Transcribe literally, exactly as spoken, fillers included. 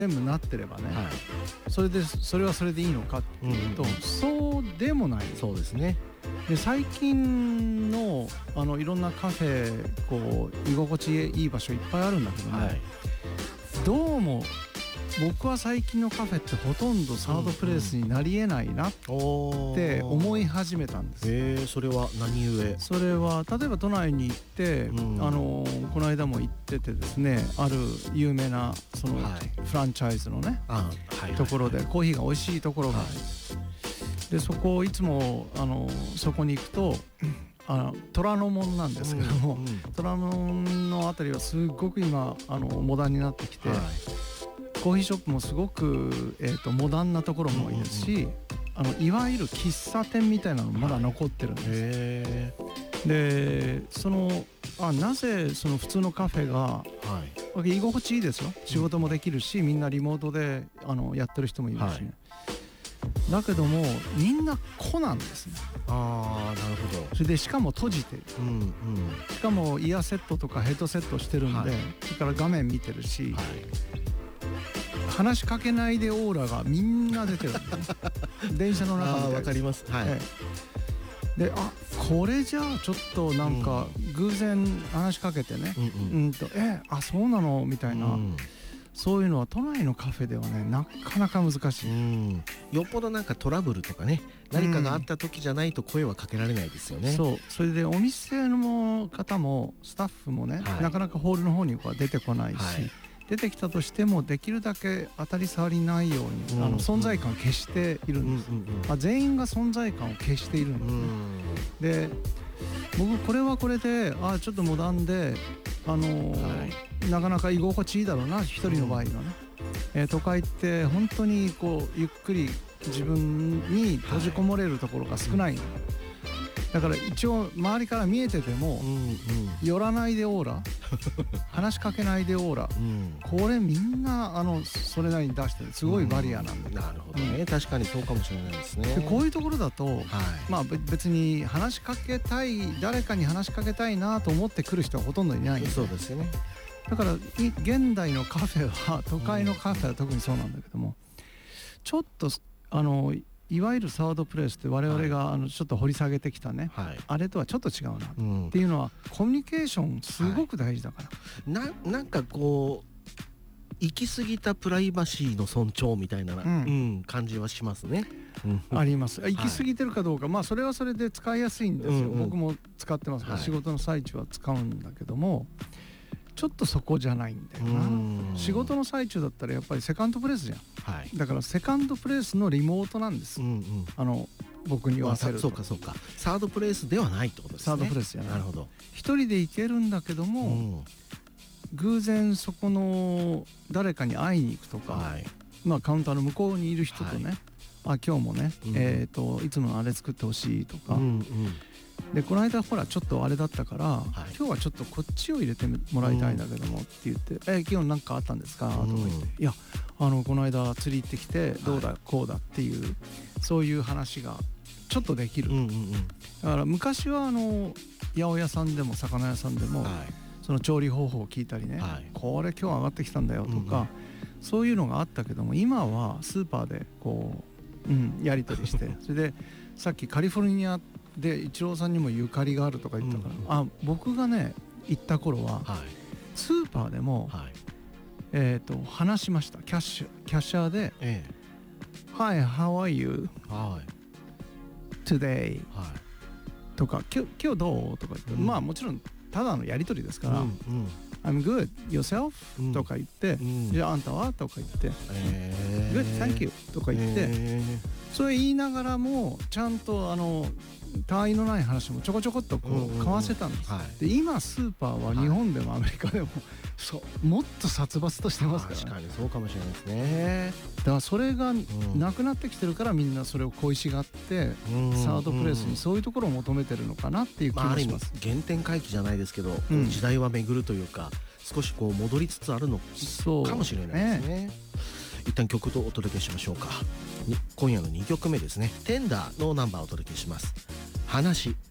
全部なってればね、 はい、 それでそれはそれでいいのかっていうと、うんうん、そうでもない。 そうですね。 で最近のあのいろんなカフェこう居心地いい場所いっぱいあるんだけども、はい、どうも僕は最近のカフェってほとんどサードプレイスになりえないなって思い始めたんです。 へー、それは何故？ それは例えば都内に行って、うん、あのこの間も行っててですね、ある有名なその、はい、フランチャイズのね、はい、ところでコーヒーが美味しいところがある、はい、でそこいつもあのそこに行くとあの虎ノ門なんですけども、うんうん、虎ノ門のあたりはすごく今あのモダンになってきて、はい、コーヒーショップもすごく、えーと、モダンなところも多いですし、うんうんうん、あのいわゆる喫茶店みたいなのもまだ残ってるんです、はい、へー。でそのあなぜその普通のカフェが、はい、居心地いいですよ。仕事もできるし、みんなリモートであのやってる人もいるし、ね、はい、だけどもみんな個なんですね。 あー、なるほど。 それでしかも閉じてる、うんうん、しかもイヤーセットとかヘッドセットしてるんで、はい、それから画面見てるし、はい、話しかけないでオーラがみんな出てるんですね電車の中みたいです。あ、わかります、はい、で、あ、これじゃあちょっとなんか偶然話しかけてね、うんうん、うんとえあそうなのみたいな、うん、そういうのは都内のカフェではねなかなか難しい、うん、 よっぽどなんかトラブルとかね、何かがあった時じゃないと声はかけられないですよね、うん、 そう。それでお店の方もスタッフもね、はい、なかなかホールの方には出てこないし、はい、出てきたとしてもできるだけ当たり障りないように、うん、あの存在感を消しているんです、うんうんうん、まあ、全員が存在感を消しているんですね、うん、で僕これはこれであちょっとモダンで、あのーはい、なかなか居心地いいだろうな一人の場合はね、うん、えー、都会って本当にこうゆっくり自分に閉じこもれるところが少ない、はい、だから一応周りから見えてても、うんうん、寄らないでオーラ話しかけないでオーラ、うん、これみんなあのそれなりに出してるすごいバリアなんだ、うん、 なるほどね、うん、確かにそうかもしれないですね。 でこういうところだと、はい、まあ別に話しかけたい誰かに話しかけたいなと思ってくる人はほとんどいないんで、 そうですよね。 だから現代のカフェは都会のカフェは特にそうなんだけども、ちょっとあのいわゆるサードプレイスって我々があのちょっと掘り下げてきたね、はい、あれとはちょっと違うなっていうのは、うん、コミュニケーションすごく大事だから、 はい、な, なんかこう行き過ぎたプライバシーの尊重みたいな、うんうん、感じはしますね、 うん、あります。行き過ぎてるかどうか、はい、まあそれはそれで使いやすいんですよ、うんうん、僕も使ってますから、はい、仕事の最中は使うんだけどもちょっとそこじゃないんだよな。仕事の最中だったらやっぱりセカンドプレイスじゃん、はい、だからセカンドプレイスのリモートなんです、うんうん、あの僕に言わせると、 そうかそうか、サードプレイスではないってことですね。 サードプレイスじゃない。 なるほど。 一人で行けるんだけども、うん、偶然そこの誰かに会いに行くとか、はい、まあカウンターの向こうにいる人とね、はい、あ今日もね、うん、えーといつものあれ作ってほしいとか、うんうん、でこの間ほらちょっとあれだったから、はい、今日はちょっとこっちを入れてもらいたいんだけどもって言って、うん、え今日何かあったんですかとか言って、うん、いやあのこの間釣り行ってきてどうだ、はい、こうだっていうそういう話がちょっとできる、うんうんうん、だから昔はあの八百屋さんでも魚屋さんでも、はい、その調理方法を聞いたりね、はい、これ今日上がってきたんだよとか、うんうん、そういうのがあったけども今はスーパーでこう、うん、やり取りしてそれでさっきカリフォルニアでイチローさんにもゆかりがあるとか言ったから、うんうん、あ僕がね行った頃は、はい、スーパーでも、はい、えーと話しました。キャッシュキャッシャーで、ええ、Hi, how are you? はい、Today、はい、とか今日、今日どうとか言って、うん、まあもちろんただのやり取りですから、うんうん、I'm good, yourself、うん、とか言って、うん、じゃああんたはとか言って、えー、Good, thank you とか言って、えー、それ言いながらもちゃんとあの他愛のない話もちょこちょこっとこう交わせたんです、うんうんうん、はい、で今スーパーは日本でもアメリカでも、はい、そうもっと殺伐としてますからね。 確かにそうかもしれないですね。 だからそれがなくなってきてるからみんなそれを恋しがって、うん、サードプレイスにそういうところを求めてるのかなっていう気がします、 まあ、原点回帰じゃないですけど、うん、時代は巡るというか少しこう戻りつつあるのかもしれないですね。一旦曲とお届けしましょうか。今夜のにきょくめですね。テンダーのナンバーをお届けします。話。